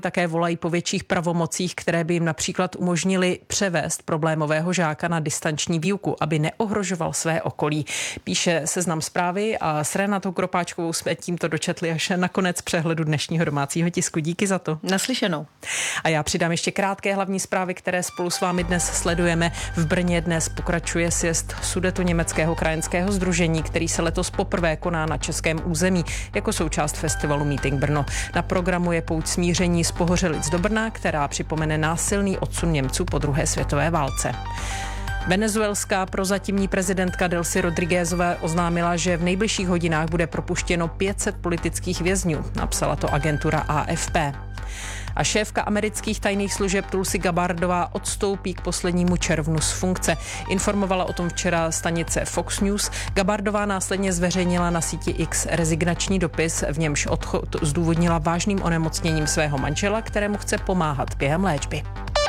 Také volají po větších pravomocích, které by jim například umožnily převést problémového žáka na distanční výuku, aby neohrožoval své okolí. Píše Seznam Zprávy a s Renatou Kropáčkovou jsme tímto dočetli až na konec přehledu dnešního domácího tisku. Díky za to. Naslyšenou. A já přidám ještě krátké hlavní zprávy, které spolu s vámi dnes sledujeme. V Brně dnes pokračuje sjezd Sudetoněmeckého krajanského sdružení, který se letos poprvé koná na českém území jako součást festivalu Meeting Brno. Na programu je pouť smíření z Pohořelic do Brna, která připomene násilný odsun Němců po druhé světové válce. Venezuelská prozatímní prezidentka Delcy Rodriguezová oznámila, že v nejbližších hodinách bude propuštěno 500 politických vězňů, napsala to agentura AFP. A šéfka amerických tajných služeb Tulsi Gabbardová odstoupí k poslednímu červnu z funkce. Informovala o tom včera stanice Fox News. Gabbardová následně zveřejnila na síti X rezignační dopis, v němž odchod zdůvodnila vážným onemocněním svého manžela, kterému chce pomáhat během léčby.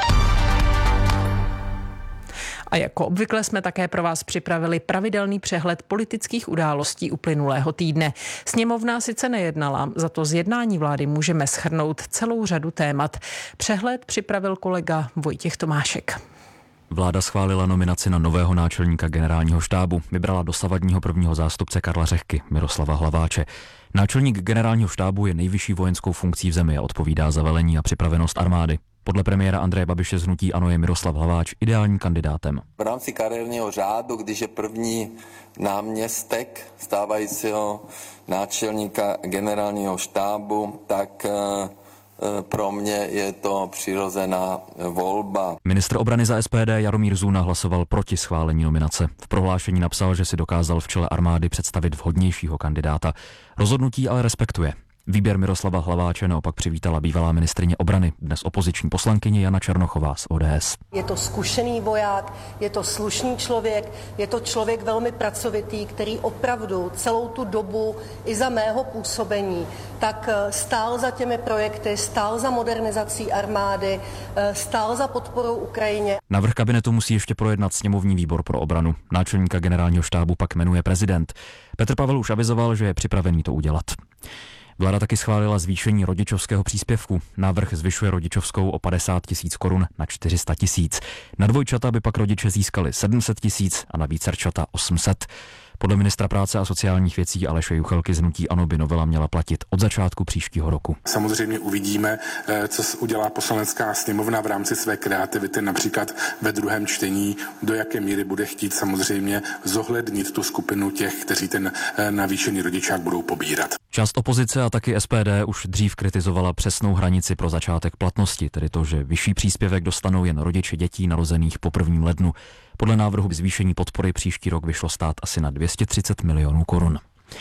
A jako obvykle jsme také pro vás připravili pravidelný přehled politických událostí uplynulého týdne. Sněmovna sice nejednala, za to z jednání vlády můžeme shrnout celou řadu témat. Přehled připravil kolega Vojtěch Tomášek. Vláda schválila nominaci na nového náčelníka generálního štábu. Vybrala dosavadního prvního zástupce Karla Řehky, Miroslava Hlaváče. Náčelník generálního štábu je nejvyšší vojenskou funkcí v zemi a odpovídá za velení a připravenost armády. Podle premiéra Andreje Babiše z hnutí ANO je Miroslav Hlaváč ideálním kandidátem. V rámci kariérního řádu, když je první náměstek stávajícího náčelníka generálního štábu, tak pro mě je to přirozená volba. Ministr obrany za SPD Jaromír Zuna hlasoval proti schválení nominace. V prohlášení napsal, že si dokázal v čele armády představit vhodnějšího kandidáta. Rozhodnutí ale respektuje. Výběr Miroslava Hlaváče naopak přivítala bývalá ministryně obrany, dnes opoziční poslankyně Jana Černochová z ODS. Je to zkušený voják, je to slušný člověk, je to člověk velmi pracovitý, který opravdu celou tu dobu i za mého působení tak stál za těmi projekty, stál za modernizací armády, stál za podporou Ukrajině. Návrh kabinetu musí ještě projednat sněmovní výbor pro obranu. Náčelníka generálního štábu pak jmenuje prezident. Petr Pavel už avizoval, že je připravený to udělat. Vláda taky schválila zvýšení rodičovského příspěvku. Návrh zvyšuje rodičovskou o 50 000 korun na 400 000. Na dvojčata by pak rodiče získali 700 000 a na vícerčata 800. Podle ministra práce a sociálních věcí Aleše Juchelky z hnutí ANO by novela měla platit od začátku příštího roku. Samozřejmě uvidíme, co udělá Poslanecká sněmovna v rámci své kreativity, například ve druhém čtení, do jaké míry bude chtít samozřejmě zohlednit tu skupinu těch, kteří ten navýšený rodičák budou pobírat. Část opozice a taky SPD už dřív kritizovala přesnou hranici pro začátek platnosti, tedy to, že vyšší příspěvek dostanou jen rodiče dětí narozených po 1. lednu. Podle návrhu by zvýšení podpory příští rok vyšlo stát asi na 230 milionů korun.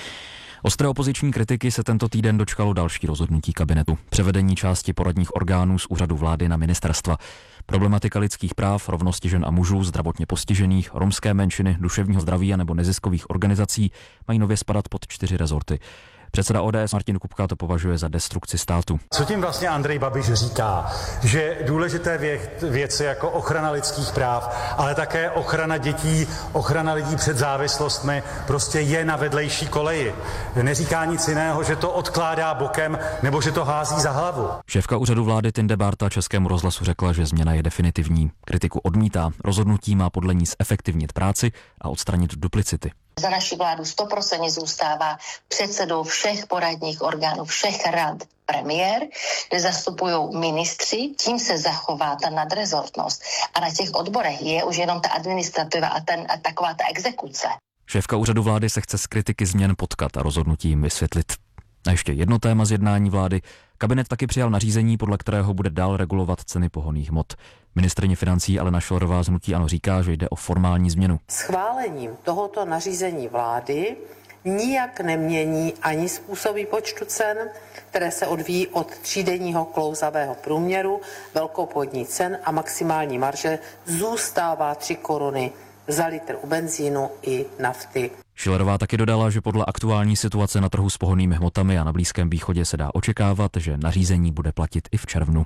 Ostré opoziční kritiky se tento týden dočkalo další rozhodnutí kabinetu. Převedení části poradních orgánů z úřadu vlády na ministerstva. Problematika lidských práv, rovnosti žen a mužů, zdravotně postižených, romské menšiny, duševního zdraví a nebo neziskových organizací mají nově spadat pod 4 rezorty. Předseda ODS Martin Kupka to považuje za destrukci státu. Co tím vlastně Andrej Babiš říká? Že důležité věci jako ochrana lidských práv, ale také ochrana dětí, ochrana lidí před závislostmi prostě je na vedlejší koleji. Neříká nic jiného, že to odkládá bokem nebo že to hází za hlavu. Šéfka úřadu vlády Tinde Bárta Českému rozhlasu řekla, že změna je definitivní. Kritiku odmítá. Rozhodnutí má podle ní zefektivnit práci a odstranit duplicity. Za naši vládu 100% zůstává předsedou všech poradních orgánů, všech rad premiér, kde zastupují ministři, tím se zachová ta nadrezortnost. A na těch odborech je už jenom ta administrativa a taková ta exekuce. Šéfka úřadu vlády se chce z kritiky změn potkat a rozhodnutí jim vysvětlit. A ještě jedno téma z jednání vlády. Kabinet taky přijal nařízení, podle kterého bude dál regulovat ceny pohonných hmot. Ministryně financí Alena Schillerová z hnutí ANO říká, že jde o formální změnu. Schválením tohoto nařízení vlády nijak nemění ani způsob výpočtu cen, které se odvíjí od třídenního klouzavého průměru velkoobchodních cen a maximální marže zůstává 3 koruny za litr u benzínu i nafty. Schillerová taky dodala, že podle aktuální situace na trhu s pohonnými hmotami a na Blízkém východě se dá očekávat, že nařízení bude platit i v červnu.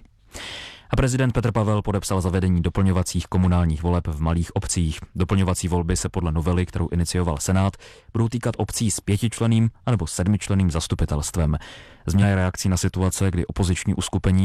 A prezident Petr Pavel podepsal zavedení doplňovacích komunálních voleb v malých obcích. Doplňovací volby se podle novely, kterou inicioval Senát, budou týkat obcí s 5členným anebo 7členným zastupitelstvem. Změna je reakcí na situace, kdy opoziční uskupení